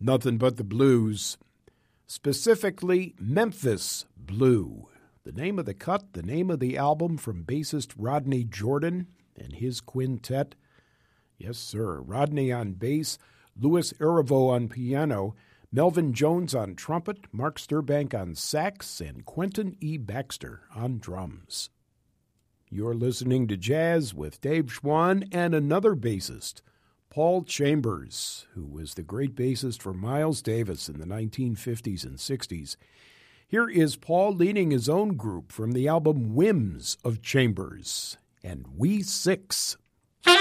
Nothing But the Blues, specifically Memphis Blue. The name of the cut, the name of the album from bassist Rodney Jordan and his quintet. Yes, sir. Rodney on bass, Louis Arivo on piano, Melvin Jones on trumpet, Mark Sturbank on sax, and Quentin E. Baxter on drums. You're listening to Jazz with Dave Schwann and another bassist, Paul Chambers, who was the great bassist for Miles Davis in the 1950s and 60s. Here is Paul leading his own group from the album Whims of Chambers and We Six.